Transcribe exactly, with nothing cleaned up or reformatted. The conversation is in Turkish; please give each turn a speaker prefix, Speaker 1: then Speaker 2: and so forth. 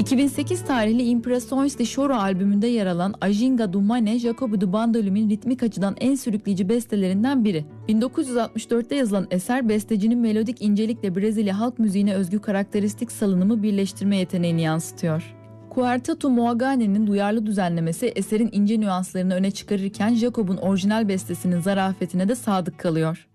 Speaker 1: iki bin sekiz tarihli Impressões de Choro albümünde yer alan A Ginga do Mané, Jacob do Bandolum'un ritmik açıdan en sürükleyici bestelerinden biri. bin dokuz yüz altmış dörtte yazılan eser, bestecinin melodik incelikle Brezilya halk müziğine özgü karakteristik salınımı birleştirme yeteneğini yansıtıyor. Quarteto Muagane'nin duyarlı düzenlemesi eserin ince nüanslarını öne çıkarırken Jacob'un orijinal bestesinin zarafetine de sadık kalıyor.